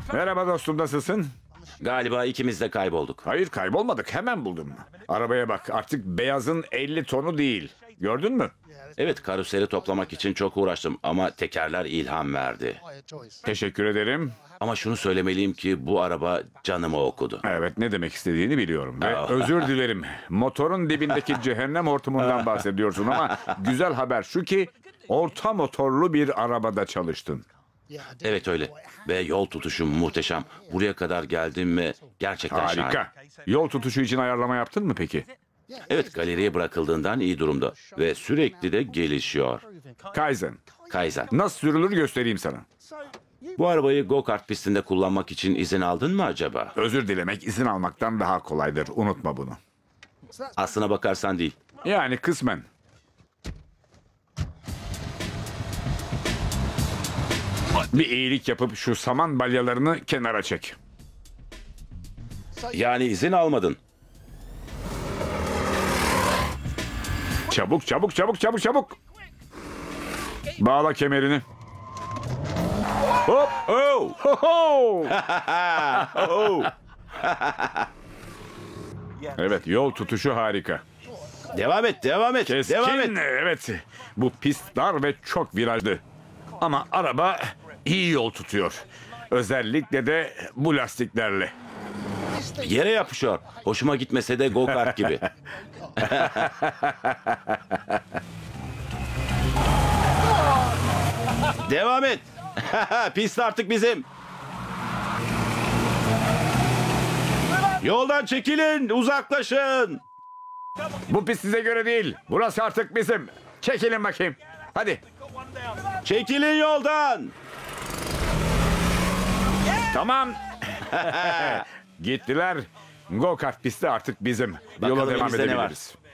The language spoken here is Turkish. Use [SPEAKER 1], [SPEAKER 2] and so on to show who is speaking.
[SPEAKER 1] Merhaba dostum, nasılsın?
[SPEAKER 2] Galiba ikimiz de kaybolduk.
[SPEAKER 1] Hayır, kaybolmadık, hemen buldum. Arabaya bak, artık beyazın 50 tonu değil. Gördün mü?
[SPEAKER 2] Evet, karoseri toplamak için çok uğraştım ama tekerler ilham verdi.
[SPEAKER 1] Teşekkür ederim.
[SPEAKER 2] Ama şunu söylemeliyim ki bu araba canımı okudu.
[SPEAKER 1] Evet, ne demek istediğini biliyorum. Ve
[SPEAKER 2] Ah.
[SPEAKER 1] özür dilerim. Motorun dibindeki cehennem hortumundan bahsediyorsun ama güzel haber şu ki orta motorlu bir arabada çalıştın.
[SPEAKER 2] Evet öyle. Ve yol tutuşum muhteşem. Buraya kadar geldim ve gerçekten şahane.
[SPEAKER 1] Harika. Yol tutuşu için ayarlama yaptın mı peki?
[SPEAKER 2] Evet, galeriye bırakıldığından iyi durumda. Ve sürekli de gelişiyor.
[SPEAKER 1] Kaizen.
[SPEAKER 2] Kaizen.
[SPEAKER 1] Nasıl sürülür göstereyim sana.
[SPEAKER 2] Bu arabayı go-kart pistinde kullanmak için izin aldın mı acaba?
[SPEAKER 1] Özür dilemek izin almaktan daha kolaydır. Unutma bunu.
[SPEAKER 2] Aslına bakarsan değil.
[SPEAKER 1] Yani kısmen. Bir iyilik yapıp şu saman balyalarını kenara çek.
[SPEAKER 2] Yani izin almadın.
[SPEAKER 1] Çabuk çabuk çabuk çabuk çabuk. Bağla kemerini. Hop.
[SPEAKER 2] Oh!
[SPEAKER 1] Ho ho.
[SPEAKER 2] Oh!
[SPEAKER 1] Evet, yol tutuşu harika.
[SPEAKER 2] Devam et, devam et,
[SPEAKER 1] Keskin.
[SPEAKER 2] devam et.
[SPEAKER 1] Evet. Bu pist dar ve çok virajlı. Ama araba iyi yol tutuyor. Özellikle de bu lastiklerle.
[SPEAKER 2] Yere yapışıyor. Hoşuma gitmese de go-kart gibi. Devam et. Pist artık bizim. Yoldan çekilin, uzaklaşın.
[SPEAKER 1] Bu pist size göre değil. Burası artık bizim. Çekilin bakayım. Hadi.
[SPEAKER 2] Çekilin yoldan.
[SPEAKER 1] Tamam. Gittiler. Go kart pisti artık bizim. Yola
[SPEAKER 2] Bakalım
[SPEAKER 1] devam
[SPEAKER 2] elimizde ne var?
[SPEAKER 1] edebiliriz.